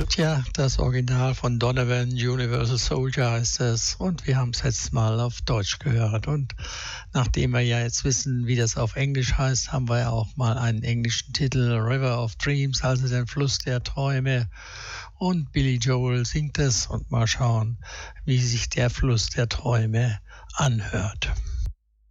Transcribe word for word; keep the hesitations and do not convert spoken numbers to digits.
Tja, das Original von Donovan, Universal Soldier heißt es, und wir haben es jetzt mal auf Deutsch gehört. Und nachdem wir ja jetzt wissen, wie das auf Englisch heißt, haben wir ja auch mal einen englischen Titel, River of Dreams, also den Fluss der Träume. Und Billy Joel singt es, und mal schauen, wie sich der Fluss der Träume anhört.